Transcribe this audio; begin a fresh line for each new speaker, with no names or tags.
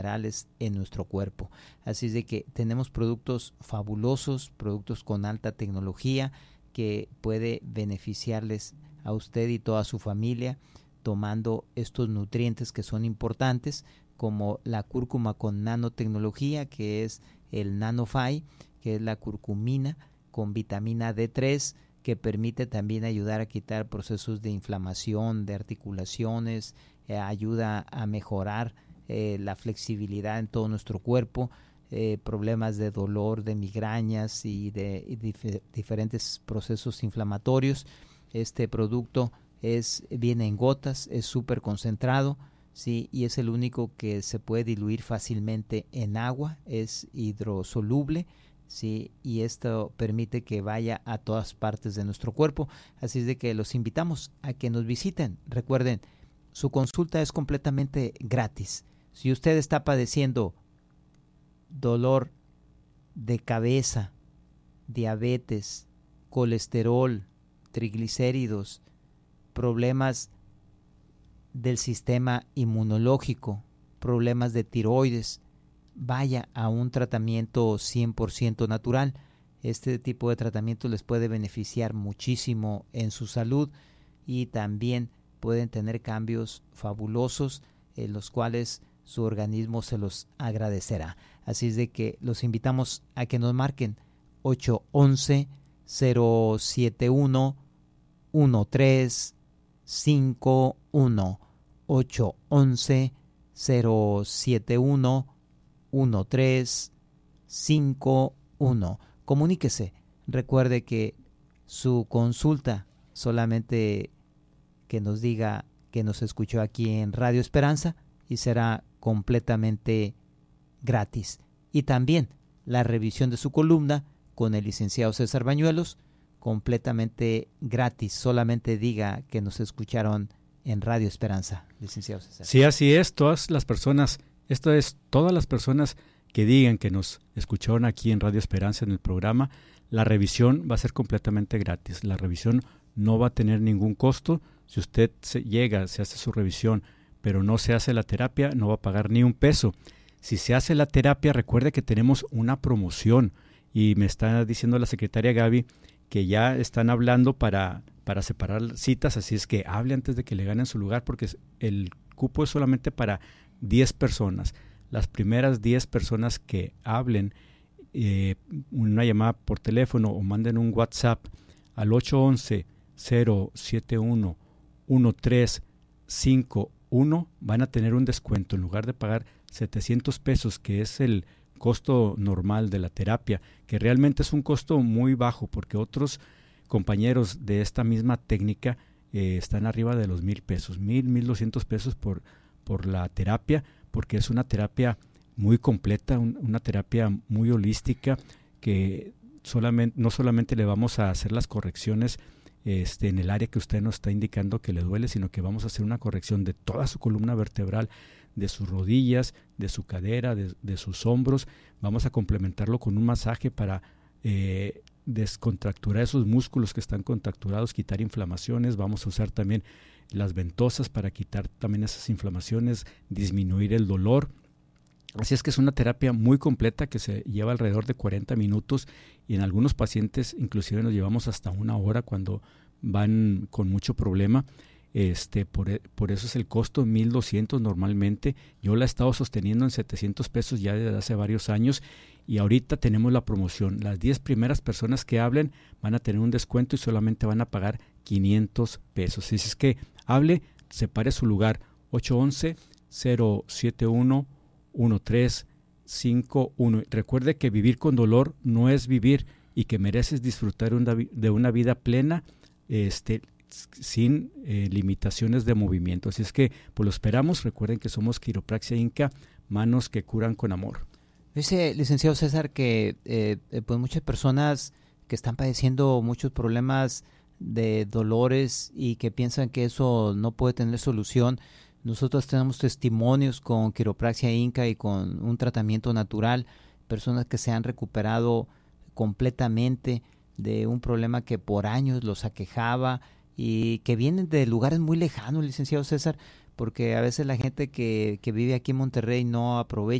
minerales en nuestro cuerpo. Así es de que tenemos productos fabulosos, productos con alta tecnología que puede beneficiarles a usted y toda su familia tomando estos nutrientes que son importantes, como la cúrcuma con nanotecnología, que es el NanoFi, que es la curcumina con vitamina D3, que permite también ayudar a quitar procesos de inflamación de articulaciones, ayuda a mejorar la flexibilidad en todo nuestro cuerpo, problemas de dolor, de migrañas y de diferentes procesos inflamatorios. Este producto viene en gotas, es súper concentrado, ¿sí? Y es el único que se puede diluir fácilmente en agua, es hidrosoluble, ¿sí? Y esto permite que vaya a todas partes de nuestro cuerpo. Así es de que los invitamos a que nos visiten. Recuerden, su consulta es completamente gratis. Si usted está padeciendo dolor de cabeza, diabetes, colesterol, triglicéridos, problemas del sistema inmunológico, problemas de tiroides, vaya a un tratamiento 100% natural. Este tipo de tratamiento les puede beneficiar muchísimo en su salud y también pueden tener cambios fabulosos en los cuales su organismo se los agradecerá. Así es de que los invitamos a que nos marquen 811-071-1351, 811-071-1351. Comuníquese. Recuerde que su consulta solamente que nos diga que nos escuchó aquí en Radio Esperanza y será completamente gratis. Y también la revisión de su columna con el licenciado César Bañuelos, completamente gratis. Solamente diga que nos escucharon en Radio Esperanza, licenciado César.
Sí, así es. Todas las personas que digan que nos escucharon aquí en Radio Esperanza en el programa, la revisión va a ser completamente gratis. La revisión no va a tener ningún costo. Si usted se hace su revisión, pero no se hace la terapia, no va a pagar ni un peso. Si se hace la terapia, recuerde que tenemos una promoción y me está diciendo la secretaria Gaby que ya están hablando para separar citas, así es que hable antes de que le ganen su lugar porque el cupo es solamente para 10 personas. Las primeras 10 personas que hablen una llamada por teléfono o manden un WhatsApp al 811-071-1351 van a tener un descuento. En lugar de pagar 700 pesos, que es el costo normal de la terapia, que realmente es un costo muy bajo porque otros compañeros de esta misma técnica están arriba de los 1,000 pesos, 1,200 pesos por la terapia, porque es una terapia muy completa, una terapia muy holística que no solamente le vamos a hacer las correcciones en el área que usted nos está indicando que le duele, sino que vamos a hacer una corrección de toda su columna vertebral, de sus rodillas, de su cadera, de sus hombros. Vamos a complementarlo con un masaje para descontracturar esos músculos que están contracturados, quitar inflamaciones. Vamos a usar también las ventosas para quitar también esas inflamaciones, disminuir el dolor. Así es que es una terapia muy completa que se lleva alrededor de 40 minutos y en algunos pacientes inclusive nos llevamos hasta 1 hora cuando van con mucho problema. Por eso es el costo 1,200 normalmente. Yo la he estado sosteniendo en 700 pesos ya desde hace varios años y ahorita tenemos la promoción. Las 10 primeras personas que hablen van a tener un descuento y solamente van a pagar 500 pesos. Así es que hable, separe su lugar. 811-071-1351. Recuerde que vivir con dolor no es vivir y que mereces disfrutar de una vida plena, sin limitaciones de movimiento. Así es que pues lo esperamos. Recuerden que somos Quiropraxia Inca, manos que curan con amor.
Dice, licenciado César, que pues muchas personas que están padeciendo muchos problemas de dolores y que piensan que eso no puede tener solución. Nosotros tenemos testimonios con Quiropraxia Inca y con un tratamiento natural, personas que se han recuperado completamente de un problema que por años los aquejaba y que vienen de lugares muy lejanos, licenciado César, porque a veces la gente que vive aquí en Monterrey no aprovecha